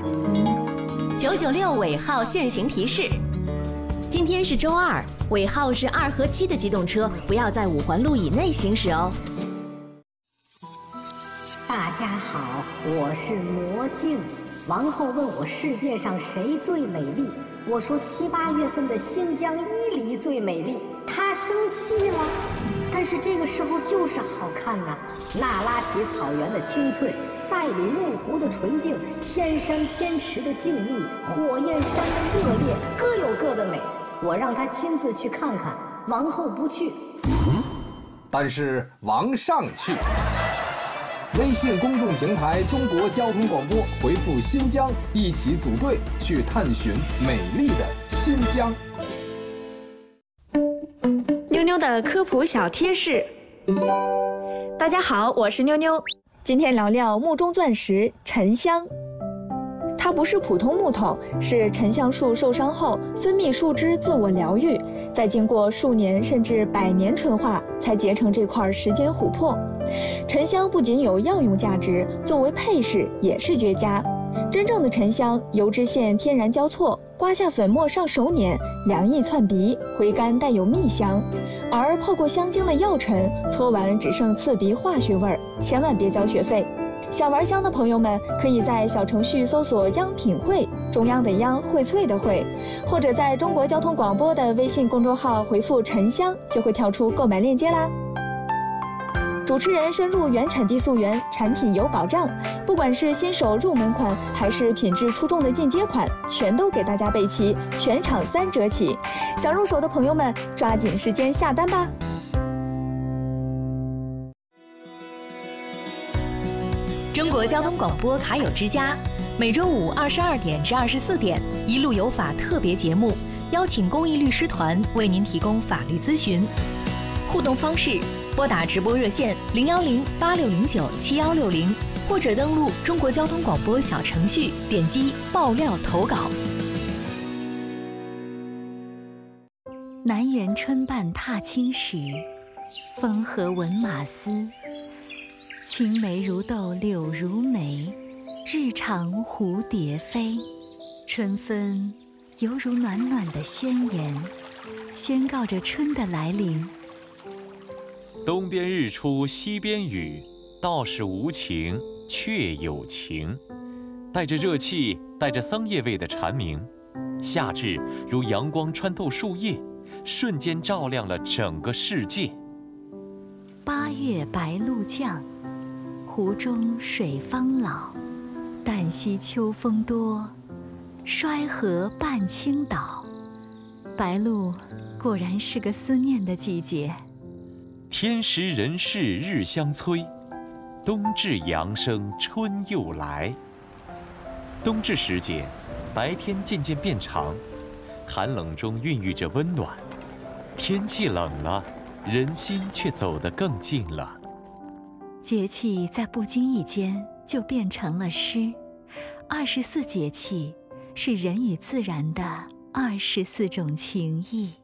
996尾号限行提示：今天是周二，尾号是2和7的机动车不要在5环路以内行驶哦。 大家好，我是魔镜。王后问我世界上谁最美丽，我说7、8月份的新疆伊犁最美丽。她生气了，但是这个时候就是好看呐。那拉提草原的青翠，赛里木湖的纯净，天山天池的静谧，火焰山的热烈，各有各的美。我让她亲自去看看，王后不去。 但是王上去。微信公众平台中国交通广播回复新疆，一起组队去探寻美丽的新疆。 妞妞的科普小贴士。大家好，我是妞妞，今天聊聊木中钻石沉香。它不是普通木头，是沉香树受伤后分泌树脂自我疗愈，再经过数年甚至100年纯化才结成这块时间琥珀。沉香不仅有药用价值，作为配饰也是绝佳。真正的沉香油脂线天然交错，刮下粉末上手捻，凉意窜鼻，回甘带有蜜香。而泡过香精的药尘，搓完只剩刺鼻化学味儿，千万别交学费。想玩香的朋友们，可以在小程序搜索“央品汇”，中央的央，荟萃的荟，或者在中国交通广播的微信公众号回复“沉香”，就会跳出购买链接啦。主持人深入原产地溯源，产品有保障，不管是新手入门款，还是品质出众的进阶款，全都给大家备齐，全场3折起。想入手的朋友们，抓紧时间下单吧。 中国交通广播卡友之家，每周五22点至24点，一路有法特别节目，邀请公益律师团为您提供法律咨询。互动方式：拨打直播热线010-8609-7160，或者登录中国交通广播小程序，点击爆料投稿。 南园春半踏青时，风和闻马嘶。青梅如豆柳如眉，日长蝴蝶飞。春分犹如暖暖的宣言，宣告着春的来临。 东边日出西边雨，道是无晴却有晴。带着热气，带着桑叶味的蝉鸣，夏至如阳光穿透树叶，瞬间照亮了整个世界。 8月白露降，湖中水方老。旦夕秋风多，衰河半倾倒。白露果然是个思念的季节。 天时人事日相催，冬至阳生春又来。冬至时节，白天渐渐变长，寒冷中孕育着温暖。天气冷了，人心却走得更近了。 节气在不经意间就变成了诗。24节气是人与自然的24种情谊。